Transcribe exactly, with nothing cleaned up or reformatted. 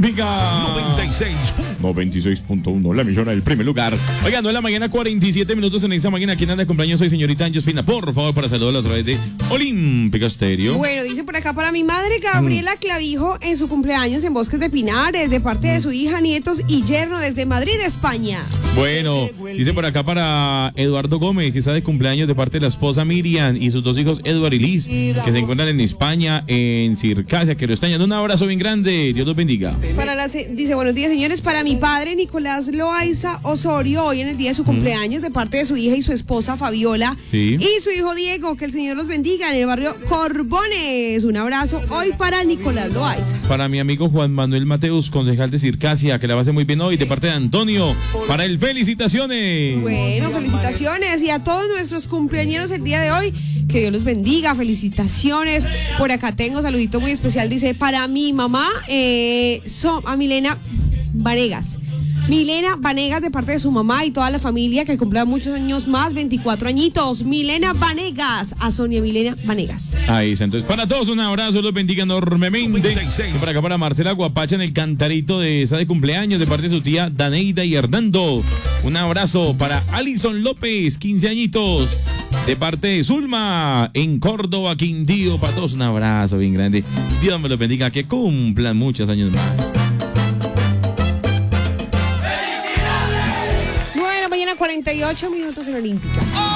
Olímpica. noventa y seis punto uno, la millona del primer lugar. Oigan, no es la mañana, cuarenta y siete minutos en esa máquina. ¿Quién anda de cumpleaños hoy, señorita Angie Espina? Por favor, para saludarla a través de Olímpica Estéreo. Bueno, dice por acá para mi madre Gabriela Clavijo en su cumpleaños en Bosques de Pinares, de parte de su hija, nietos y yerno desde Madrid, España. Bueno, dice por acá para Eduardo Gómez, que está de cumpleaños de parte de la esposa Miriam y sus dos hijos Eduard y Liz, que se encuentran en España, en Circasia, que lo extrañan. Un abrazo bien grande, Dios los bendiga. Para la, dice, buenos días, señores, para mi padre Nicolás Loaiza Osorio, hoy en el día de su cumpleaños, de parte de su hija y su esposa Fabiola, sí, y su hijo Diego, que el Señor los bendiga, en el barrio Corbones. Un abrazo hoy para Nicolás Loaiza. Para mi amigo Juan Manuel Mateus, concejal de Circasia, que la va a hacer muy bien hoy, de parte de Antonio. Para él, felicitaciones. Bueno, felicitaciones, y a todos nuestros cumpleañeros el día de hoy, que Dios los bendiga, felicitaciones. Por acá tengo un saludito muy especial, dice, para mi mamá, eh, so, a Milena Vanegas. Milena Vanegas, de parte de su mamá y toda la familia, que cumple muchos años más, veinticuatro añitos. Milena Vanegas, a Sonia Milena Vanegas. Ahí está, entonces para todos un abrazo, los bendiga enormemente. Y por acá para Marcela Guapacha en el cantarito de esa de cumpleaños, de parte de su tía Daneida y Hernando. Un abrazo para Alison López, quince añitos, de parte de Zulma en Córdoba, Quindío. Para todos un abrazo bien grande. Dios me los bendiga, que cumplan muchos años más. cuarenta y ocho minutos en Olímpica.